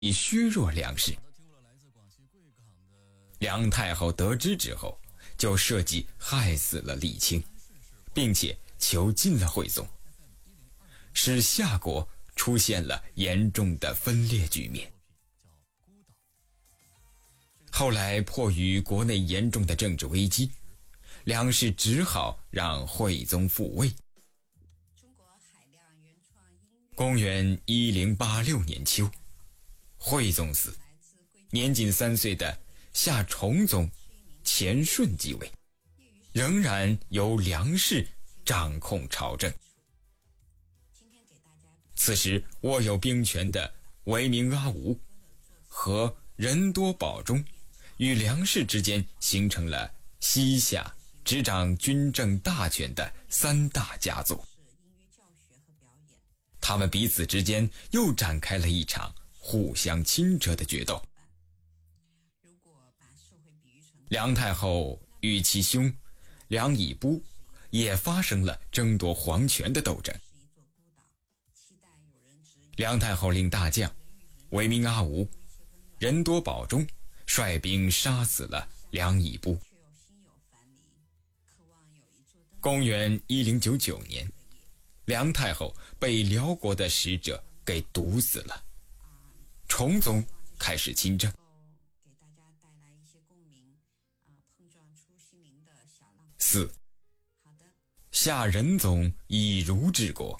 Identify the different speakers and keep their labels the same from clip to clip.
Speaker 1: 以削弱梁氏。梁太后得知之后，就设计害死了李清，并且囚禁了惠宗，使夏国出现了严重的分裂局面。后来迫于国内严重的政治危机，梁氏只好让惠宗复位。公元1086年秋，惠宗死，年仅3岁的夏崇宗钱顺继位，仍然由梁氏掌控朝政。此时握有兵权的韦明阿吴和仁多保中与梁氏之间形成了西夏执掌军政大权的3大家族。他们彼此之间又展开了一场互相侵折的决斗。梁太后与其兄梁以布也发生了争夺皇权的斗争。梁太后令大将韦明阿吴、仁多保中率兵杀死了梁以布。公元1099年，梁太后被辽国的使者给毒死了。崇宗开始亲政。4. 夏仁宗以儒治国。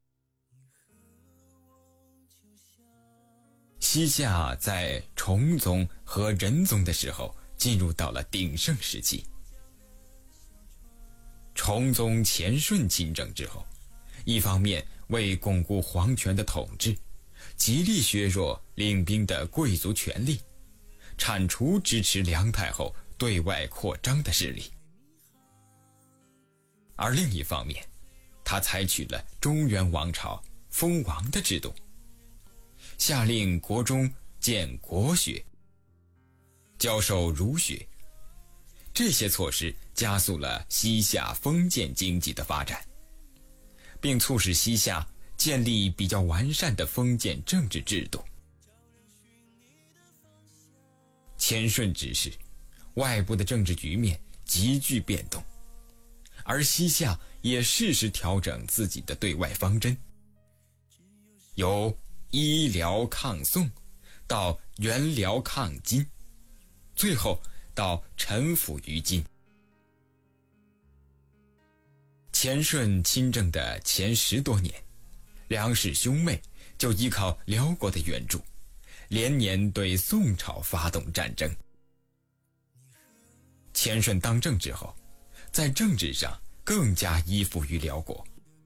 Speaker 1: 西夏在崇宗和仁宗的时候进入到了鼎盛时期。崇宗钱顺亲政之后，一方面为巩固皇权的统治，极力削弱领兵的贵族权力，铲除支持梁太后对外扩张的势力；而另一方面，他采取了中原王朝封王的制度，下令国中建国学，教授儒学。这些措施加速了西夏封建经济的发展，并促使西夏建立比较完善的封建政治制度。钱顺之时，外部的政治局面急剧变动，而西夏也适时调整自己的对外方针，由依辽抗宋到援辽抗金，最后到臣服于金。钱顺亲政的前10多年，梁氏兄妹就依靠辽国的援助，连年对宋朝发动战争。钱顺当政之后，在政治上更加依附于辽国。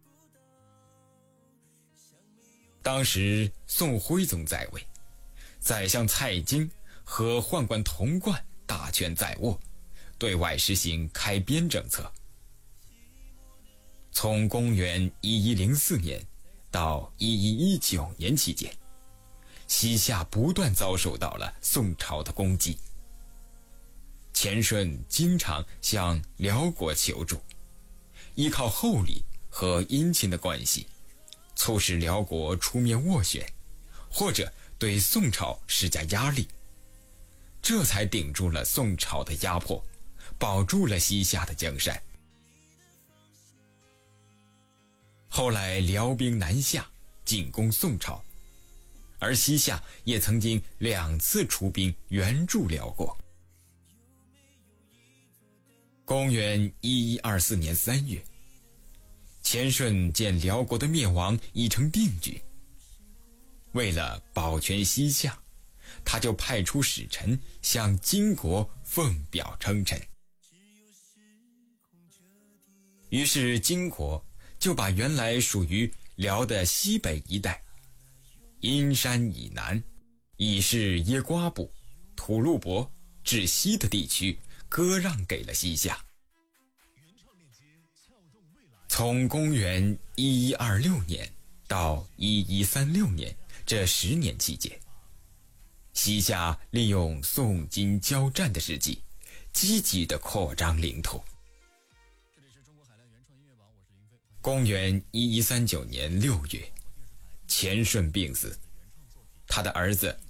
Speaker 1: 当时宋徽宗在位，宰相蔡京和宦官童贯大权在握，对外实行开边政策。从公元1104年到1119年期间，西夏不断遭受到了宋朝的攻击。钱顺经常向辽国求助，依靠厚礼和姻亲的关系，促使辽国出面斡旋，或者对宋朝施加压力，这才顶住了宋朝的压迫，保住了西夏的江山。后来辽兵南下进攻宋朝，而西夏也曾经2次出兵援助辽国。公元1124年3月，钱顺见辽国的灭亡已成定局，为了保全西夏，他就派出使臣向金国奉表称臣。于是金国就把原来属于辽的西北一带，阴山以南，以是耶瓜部、吐鲁伯至西的地区割让给了西夏。从公元1126年到1136年这10年期间，西夏利用宋金交战的时机，积极地扩张领土。公元1139年6月，钱顺病死，他的儿子